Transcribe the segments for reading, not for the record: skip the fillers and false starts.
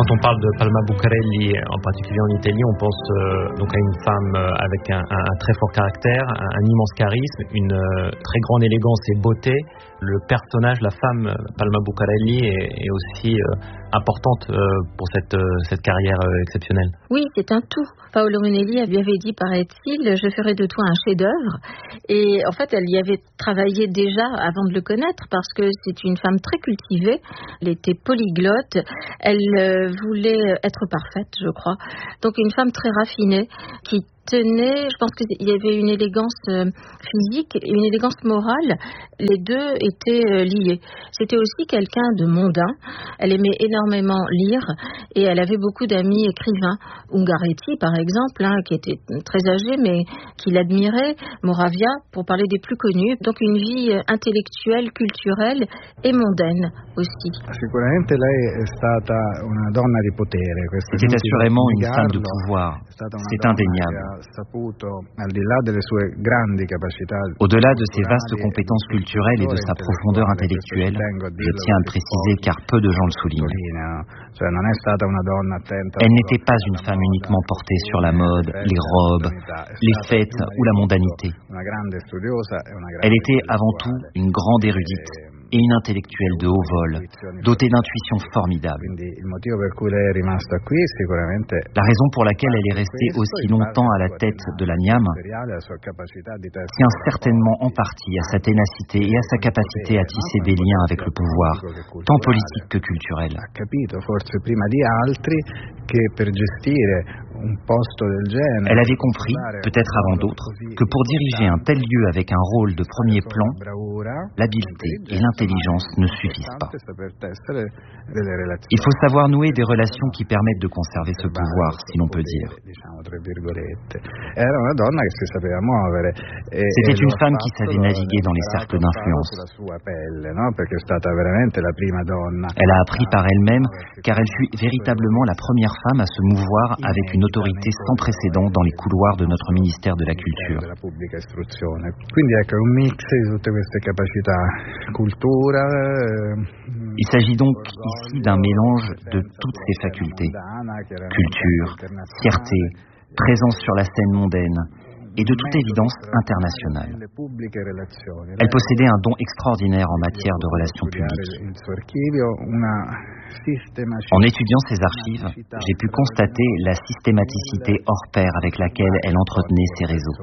Quand on parle de Palma Bucarelli, en particulier en Italie, on pense donc à une femme avec un très fort caractère, un immense charisme, une très grande élégance et beauté. Le personnage, la femme Palma Bucarelli est aussi importante pour cette carrière exceptionnelle. Oui, c'est un tout. Paolo Monelli lui avait dit, paraît-il, je ferai de toi un chef-d'œuvre. Et en fait, elle y avait travaillé déjà avant de le connaître parce que c'est une femme très cultivée. Elle était polyglotte. Elle voulait être parfaite, je crois. Donc une femme très raffinée qui tenait, je pense qu'il y avait une élégance physique et une élégance morale. Les deux étaient liés. C'était aussi quelqu'un de mondain. Elle aimait énormément lire et elle avait beaucoup d'amis écrivains. Ungaretti, par exemple, qui était très âgé mais qui l'admirait. Moravia, pour parler des plus connus. Donc une vie intellectuelle, culturelle et mondaine aussi. C'était assurément une femme de pouvoir. C'est indéniable. Au-delà de ses vastes compétences culturelles et de sa profondeur intellectuelle, je tiens à le préciser car peu de gens le soulignent. Elle n'était pas une femme uniquement portée sur la mode, les robes, les fêtes ou la mondanité. Elle était avant tout une grande érudite et une intellectuelle de haut vol, dotée d'intuition formidable. La raison pour laquelle elle est restée aussi longtemps à la tête de la NIAM tient certainement en partie à sa ténacité et à sa capacité à tisser des liens avec le pouvoir, tant politique que culturel. Elle avait compris, peut-être avant d'autres, que pour diriger un tel lieu avec un rôle de premier plan, l'habileté et l'intelligence ne suffisent pas. Il faut savoir nouer des relations qui permettent de conserver ce pouvoir, si l'on peut dire. C'était une femme qui savait naviguer dans les cercles d'influence. Elle a appris par elle-même, car elle fut véritablement la première femme à se mouvoir avec une autorité sans précédent dans les couloirs de notre ministère de la Culture. Il s'agit donc ici d'un mélange de toutes ces facultés. Culture, fierté, présence sur la scène mondaine et de toute évidence internationale. Elle possédait un don extraordinaire en matière de relations publiques. En étudiant ses archives, j'ai pu constater la systématicité hors pair avec laquelle elle entretenait ses réseaux.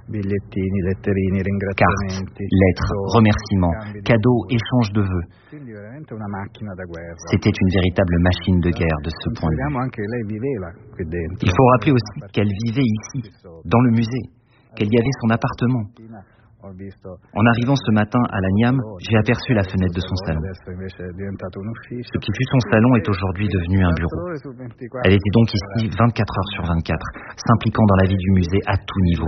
Cartes, lettres, remerciements, cadeaux, échanges de vœux. C'était une véritable machine de guerre de ce point de vue. Il faut rappeler aussi qu'elle vivait ici, dans le musée, qu'elle y avait son appartement. En arrivant ce matin à la NIAM, j'ai aperçu la fenêtre de son salon. Ce qui fut son salon est aujourd'hui devenu un bureau. Elle était donc ici 24 heures sur 24, s'impliquant dans la vie du musée à tout niveau.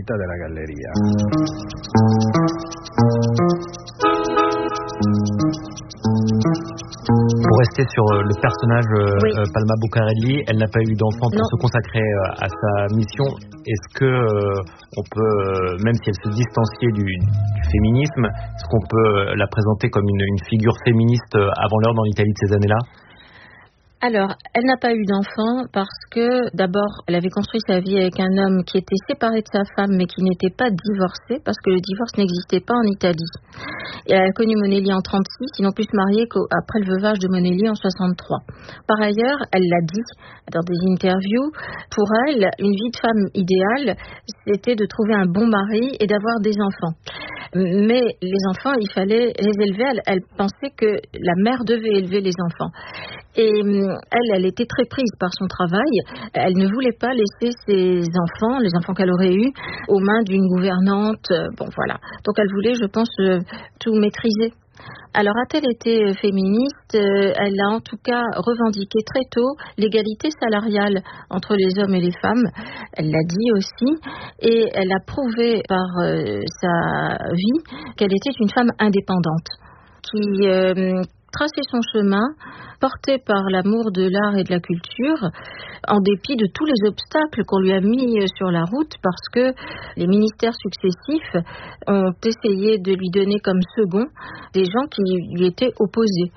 Pour rester sur le personnage Palma Bucarelli, elle n'a pas eu d'enfant pour se consacrer à sa mission. Est-ce que on peut, même si elle se distanciait du féminisme, est-ce qu'on peut la présenter comme une figure féministe avant l'heure dans l'Italie de ces années-là ? Alors, elle n'a pas eu d'enfant parce que, d'abord, elle avait construit sa vie avec un homme qui était séparé de sa femme mais qui n'était pas divorcé parce que le divorce n'existait pas en Italie. Et elle a connu Monelli en 1936, ils n'ont pu se marier qu'après le veuvage de Monelli en 1963. Par ailleurs, elle l'a dit dans des interviews, pour elle, une vie de femme idéale, c'était de trouver un bon mari et d'avoir des enfants. Mais les enfants, il fallait les élever. Elle pensait que la mère devait élever les enfants. Et elle était très prise par son travail. Elle ne voulait pas laisser ses enfants, les enfants qu'elle aurait eus, aux mains d'une gouvernante. Bon, voilà. Donc elle voulait, je pense, tout maîtriser. Alors, a-t-elle été féministe ? Elle a en tout cas revendiqué très tôt l'égalité salariale entre les hommes et les femmes. Elle l'a dit aussi. Et elle a prouvé par sa vie qu'elle était une femme indépendante qui traçait son chemin, portée par l'amour de l'art et de la culture, en dépit de tous les obstacles qu'on lui a mis sur la route, parce que les ministères successifs ont essayé de lui donner comme second des gens qui lui étaient opposés.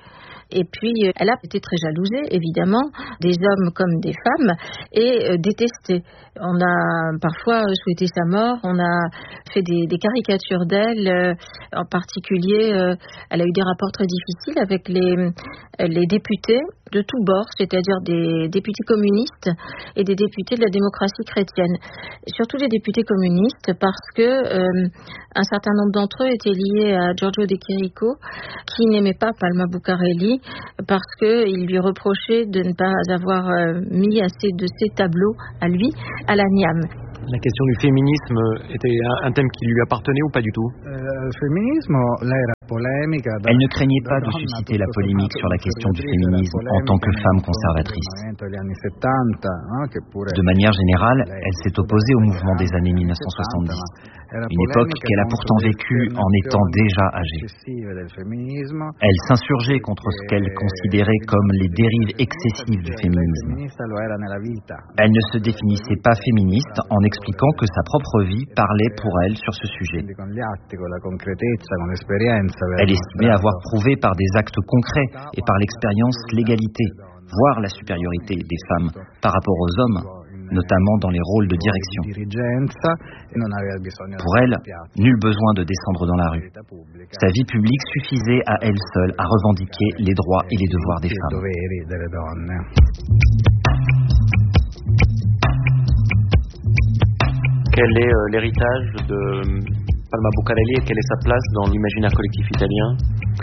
Et puis, elle a été très jalousée, évidemment, des hommes comme des femmes, et détestée. On a parfois souhaité sa mort, on a fait des caricatures d'elle. En particulier, elle a eu des rapports très difficiles avec les députés de tous bords, c'est-à-dire des députés communistes et des députés de la démocratie chrétienne. Surtout les députés communistes, parce que un certain nombre d'entre eux étaient liés à Giorgio De Chirico, qui n'aimait pas Palma Bucarelli, parce qu'il lui reprochait de ne pas avoir mis assez de ses tableaux à lui, à la NIAM. La question du féminisme était un thème qui lui appartenait ou pas du tout? Elle ne craignait pas de susciter la polémique sur la question du féminisme en tant que femme conservatrice. De manière générale, elle s'est opposée au mouvement des années 1970, une époque qu'elle a pourtant vécue en étant déjà âgée. Elle s'insurgeait contre ce qu'elle considérait comme les dérives excessives du féminisme. Elle ne se définissait pas féministe en expliquant que sa propre vie parlait pour elle sur ce sujet. Elle estimait avoir prouvé par des actes concrets et par l'expérience l'égalité, voire la supériorité des femmes par rapport aux hommes, notamment dans les rôles de direction. Pour elle, nul besoin de descendre dans la rue. Sa vie publique suffisait à elle seule à revendiquer les droits et les devoirs des femmes. Quel est l'héritage de Palma Bucarelli et quelle est sa place dans l'imaginaire collectif italien?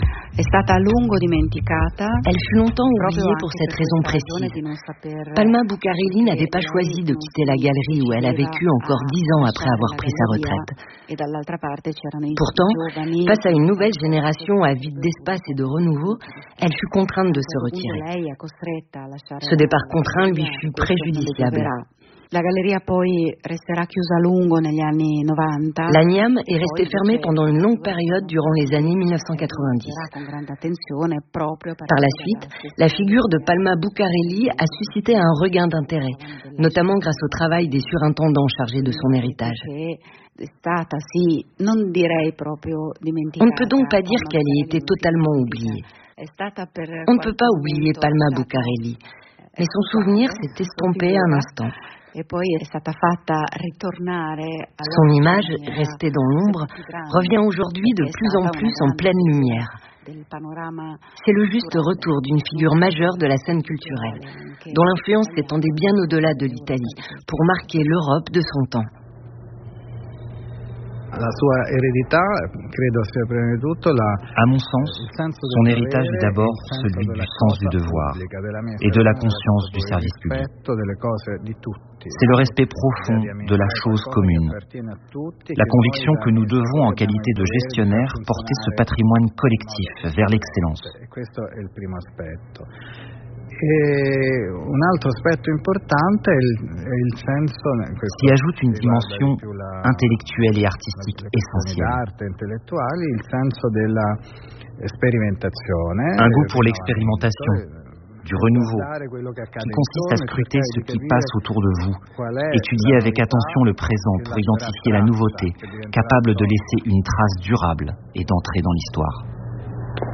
Elle fut longtemps oubliée pour cette raison précise. Palma Bucarelli n'avait pas choisi de quitter la galerie où elle a vécu encore 10 ans après avoir pris sa retraite. Pourtant, face à une nouvelle génération avide d'espace et de renouveau, elle fut contrainte de se retirer. Ce départ contraint lui fut préjudiciable. La NIAM est restée fermée pendant une longue période durant les années 1990. Par la suite, la figure de Palma Bucarelli a suscité un regain d'intérêt, notamment grâce au travail des surintendants chargés de son héritage. On ne peut donc pas dire qu'elle ait été totalement oubliée. On ne peut pas oublier Palma Bucarelli, mais son souvenir s'est estompé un instant. Son image, restée dans l'ombre, revient aujourd'hui de plus en plus en pleine lumière. C'est le juste retour d'une figure majeure de la scène culturelle, dont l'influence s'étendait bien au-delà de l'Italie, pour marquer l'Europe de son temps. À mon sens, son héritage est d'abord celui du sens du devoir et de la conscience du service public. C'est le respect profond de la chose commune, la conviction que nous devons, en qualité de gestionnaire, porter ce patrimoine collectif vers l'excellence. S'y ajoute une dimension intellectuelle et artistique essentielle. Un goût pour l'expérimentation, du renouveau, qui consiste à scruter ce qui passe autour de vous, étudier avec attention le présent pour identifier la nouveauté, capable de laisser une trace durable et d'entrer dans l'histoire.